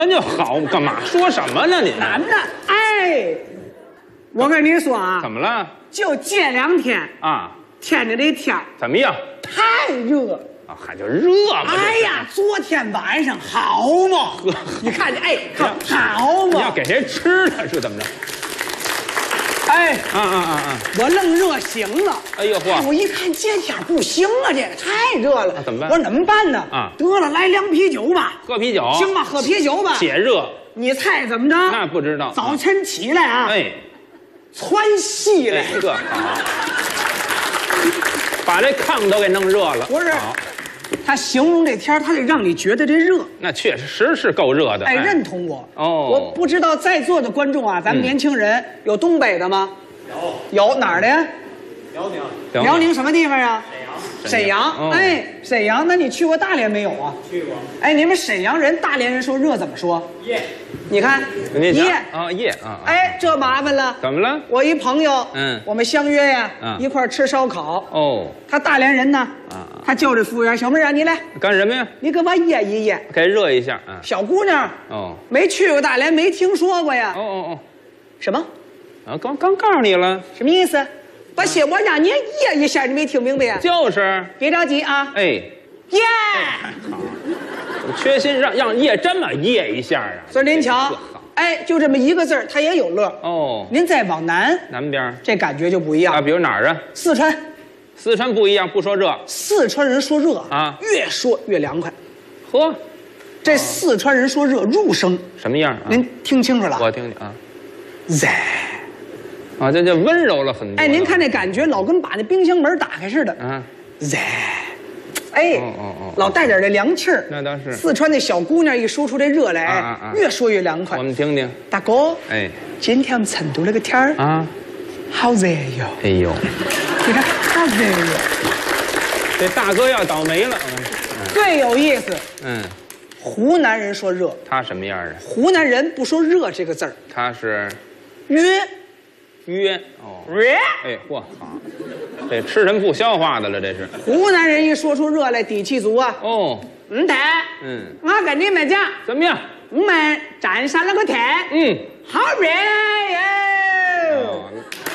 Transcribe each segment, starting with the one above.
那就好，干嘛说什么呢你？ 男的，哎，我跟你说啊， 怎么了？ 就这2天啊， 天气这天怎么样？ 太热。 啊，还就热嘛。 哎呀，昨天晚上好嘛，你看见哎，看好嘛。 你要给谁吃的？是怎么着？ 哎， 我我愣热醒了。 哎呦嚯！ 我一看这天不行啊，这个太热了。 怎么办？ 我说怎么办呢？ 啊， 得了，来凉啤酒吧。 喝啤酒。 行吧，喝啤酒吧。 解热。 你猜怎么着？ 那不知道。 早晨起来啊， 哎， 窜稀来。 这好，把这炕都给弄热了。 不是，他形容这天，他得让你觉得这热。 那确实是够热的。 哎，认同我。 哦， 我不知道在座的观众啊，咱们年轻人有东北的吗？有哪儿的呀？辽宁什么地方啊？沈阳。哎，沈阳，那你去过大连没有啊？去过。哎，你们沈阳人、大连人说热怎么说？ 夜。 你看，夜啊，夜啊。 哎，这麻烦了。 怎么了？ 我一朋友，我们相约呀，一块吃烧烤。 哦。 他大连人呢，他叫这服务员小妹儿啊，你来干什么呀？ 你给我掖一掖， 给热一下啊。 小姑娘， 哦， 没去过大连，没听说过呀。 哦， 什么？ 啊，刚告诉你了， 什么意思？不是，我让你掖一下，你没听明白呀？ 就是， 别着急啊。 哎， 耶！ 好，我缺心让掖这么掖一下啊。 所以您瞧，哎，就这么一个字儿，它也有乐。 哦， 您再往南边， 这感觉就不一样啊。比如哪儿啊？ 四川。 四川不一样，不说热。 四川人说热啊， 越说越凉快。 呵， 这四川人说热入声什么样？ 您听清楚了？ 我听听啊。 在。 啊，这就温柔了很多。 哎，您看那感觉，老跟把那冰箱门打开似的。 啊， 在。哎，老带点这凉气儿。 那倒是。 四川那小姑娘一说出这热来，越说越凉快。 我们听听。 大哥， 哎， 今天我们成都那个天儿啊，好热哟。 哎呦， 你看好热哟。 这大哥要倒霉了。 最有意思。湖南人说热， 他什么样啊？ 湖南人不说热这个字儿， 他是约哦。 约。 哎，嚯，好，这吃什么不消化的了？这是。 湖南人一说出热来，底气足啊。 哦。 对。我跟你们讲， 怎么样？ 我们站上了个天。好热哟。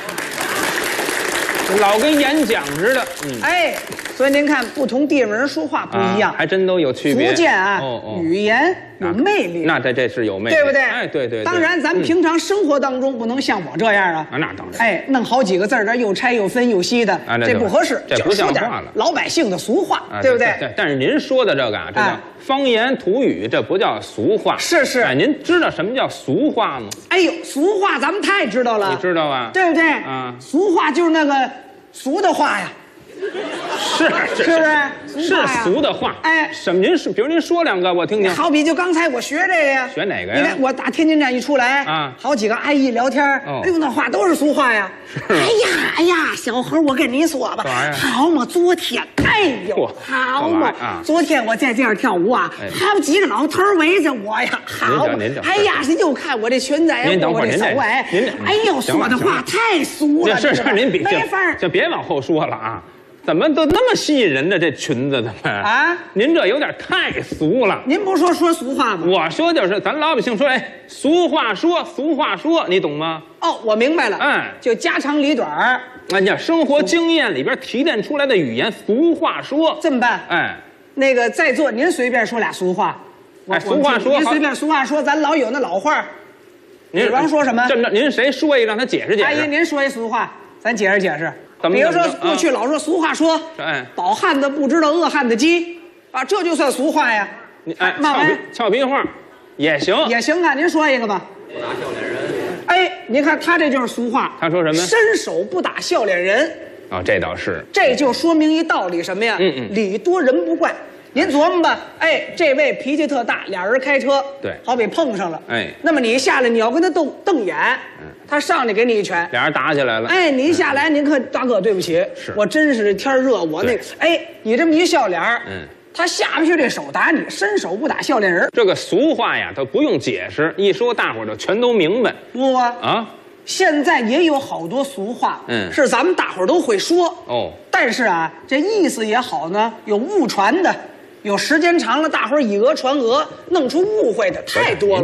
老跟演讲似的。 哎，所以您看，不同地方人说话不一样， 还真都有区别。 福建啊，语言有魅力。 那这是有魅力， 对不对？ 哎，对。 当然，咱们平常生活当中不能像我这样啊。 那当然。 哎，弄好几个字儿，这又拆又分又析的，这不合适。 这不像话了。 老百姓的俗话，对不对？ 但是您说的这个啊，这叫方言土语，这不叫俗话。 是。 哎，您知道什么叫俗话吗？ 哎呦，俗话咱们太知道了。 你知道啊？ 对不对？俗话就是那个俗的话呀。 是不是？ 是俗的话。 哎， 什么？比如您说两个，我听听。 好比就刚才我学这个呀。 学哪个呀？ 你看我打天津站一出来啊，好几个阿姨聊天，哎呦，那话都是俗话呀。哎呀，小猴，我跟你说吧，好嘛，昨天，哎呦，好嘛，昨天我在这儿跳舞啊，好几个老头围着我呀，好，哎呀，是又看我这裙子， 您等会儿，您哎呦，说的话太俗了。 是，您没法， 就别往后说了啊。怎么都那么吸引人呢？这裙子怎么啊？ 您这有点太俗了。 您不说俗话吗？ 我说就是咱老百姓说，哎，俗话说，你懂吗？ 哦，我明白了。就家长里短儿。 哎呀，生活经验里边提炼出来的语言，俗话说。 这么办？ 哎， 那个在座您随便说俩俗话。 哎，俗话说。 您随便俗话说，咱老有那老话。比方说什么？ 这您谁说一个让他解释解释？ 阿姨，您说一俗话，咱解释解释。比如说，过去老说俗话说，饱汉子不知道饿汉子饥，啊，这就算俗话呀。 俏皮话，也行啊。您说一个吧。 不打笑脸人。 哎，您看他这就是俗话。 他说什么？ 伸手不打笑脸人。 哦，这倒是。 这就说明一道理什么呀？礼多人不怪。您琢磨吧，哎，这位脾气特大，俩人开车， 对， 好比碰上了， 哎， 那么你下来，你要跟他瞪眼，他上去给你一拳， 俩人打起来了， 哎，你一下来，您可大哥，对不起，我真是天热，我那，哎，你这么一笑脸，他下不去这手打你，伸手不打笑脸人。 这个俗话呀，都不用解释，一说大伙儿就全都明白。 不啊，现在也有好多俗话，是咱们大伙儿都会说哦，但是啊，这意思也好呢，有误传的。有时间长了，大伙儿以讹传讹，弄出误会的太多了。